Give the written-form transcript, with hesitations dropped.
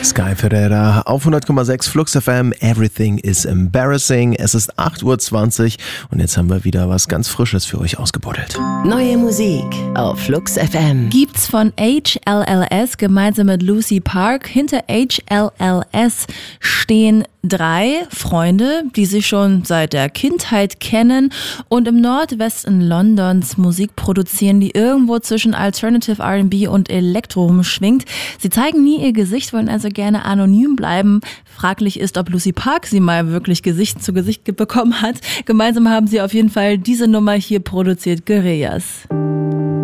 Sky Ferreira auf 100,6 Flux FM. Everything is embarrassing. Es ist 8:20 Uhr und jetzt haben wir wieder was ganz Frisches für euch ausgebuddelt. Neue Musik auf Flux FM. Gibt's von HLLS gemeinsam mit Lucy Park. Hinter HLLS stehen 3 Freunde, die sich schon seit der Kindheit kennen und im Nordwesten Londons Musik produzieren, die irgendwo zwischen Alternative R&B und Elektro rumschwingt. Sie zeigen nie ihr Gesicht, wollen also gerne anonym bleiben. Fraglich ist, ob Lucy Park sie mal wirklich Gesicht zu Gesicht bekommen hat. Gemeinsam haben sie auf jeden Fall diese Nummer hier produziert, Guerillas.